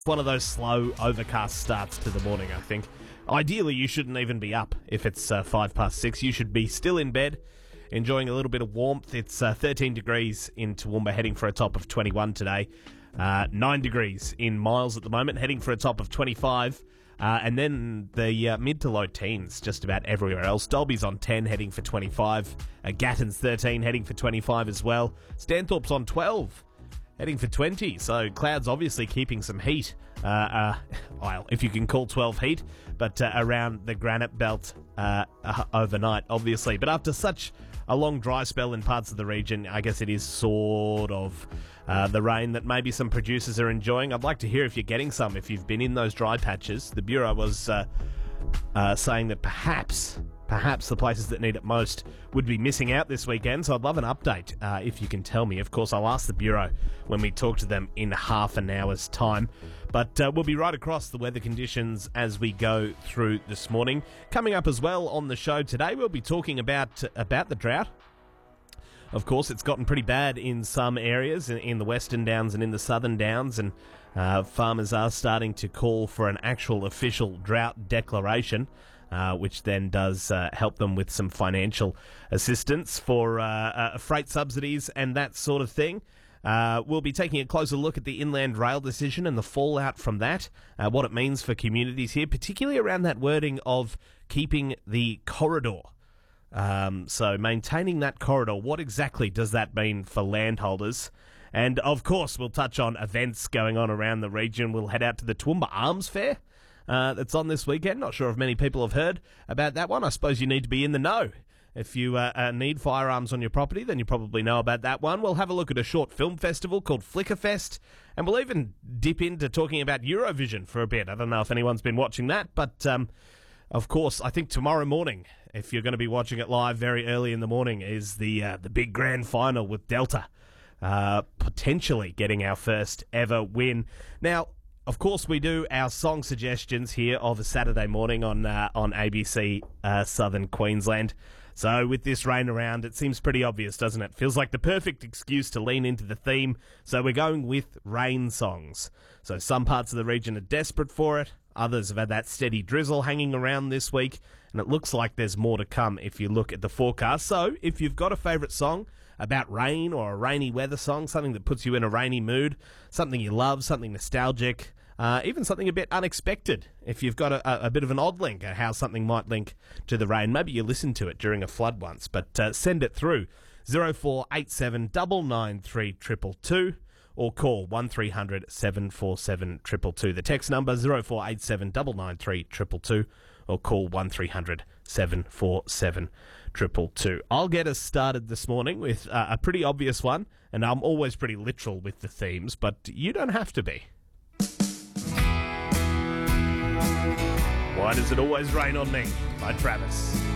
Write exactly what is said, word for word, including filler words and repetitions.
One of those slow, overcast starts to the morning, I think. Ideally, you shouldn't even be up if it's uh, five past six. You should be still in bed, enjoying a little bit of warmth. It's uh, thirteen degrees in Toowoomba, heading for a top of twenty-one today. Uh, nine degrees in Miles at the moment, heading for a top of twenty-five. Uh, and then the uh, mid to low teens just about everywhere else. Dolby's on ten, heading for twenty-five. Uh, Gatton's thirteen, heading for twenty-five as well. Stanthorpe's on twelve, heading for twenty. So clouds obviously keeping some heat. Uh, uh, well, if you can call twelve heat, but uh, around the granite belt uh, uh, overnight, obviously. But after such a long dry spell in parts of the region, I guess it is sort of uh, the rain that maybe some producers are enjoying. I'd like to hear if you're getting some, if you've been in those dry patches. The Bureau was uh, uh, saying that perhaps... Perhaps the places that need it most would be missing out this weekend, so I'd love an update uh, if you can tell me. Of course, I'll ask the Bureau when we talk to them in half an hour's time. But uh, we'll be right across the weather conditions as we go through this morning. Coming up as well on the show today, we'll be talking about, about the drought. Of course, it's gotten pretty bad in some areas, in, in the Western Downs and in the Southern Downs, and uh, farmers are starting to call for an actual official drought declaration. Uh, which then does uh, help them with some financial assistance for uh, uh, freight subsidies and that sort of thing. Uh, we'll be taking a closer look at the Inland Rail decision and the fallout from that, uh, what it means for communities here, particularly around that wording of keeping the corridor. Um, so maintaining that corridor, what exactly does that mean for landholders? And of course, we'll touch on events going on around the region. We'll head out to the Toowoomba Arms Fair. Uh, that's on this weekend. Not sure if many people have heard about that one. I suppose you need to be in the know. If you uh, uh, need firearms on your property, then you probably know about that one. We'll have a look at a short film festival called Flickerfest, and we'll even dip into talking about Eurovision for a bit. I don't know if anyone's been watching that, but um, of course, I think tomorrow morning, if you're going to be watching it live very early in the morning, is the uh, the big grand final with Delta uh, potentially getting our first ever win. Now, of course, we do our song suggestions here of a Saturday morning on uh, on A B C uh, Southern Queensland. So with this rain around, it seems pretty obvious, doesn't it? Feels like the perfect excuse to lean into the theme. So we're going with rain songs. So some parts of the region are desperate for it. Others have had that steady drizzle hanging around this week. And it looks like there's more to come if you look at the forecast. So if you've got a favourite song about rain or a rainy weather song, something that puts you in a rainy mood, something you love, something nostalgic, uh, even something a bit unexpected. If you've got a, a bit of an odd link at how something might link to the rain, maybe you listened to it during a flood once, but uh, send it through zero four eight seven nine nine three two two two or call one three hundred seven four seven two two two. The text number zero four eight seven nine nine three two two two or call one three hundred seven four seven two two two. I'll get us started this morning with uh, a pretty obvious one, and I'm always pretty literal with the themes, but you don't have to be. Why Does It Always Rain on Me by Travis.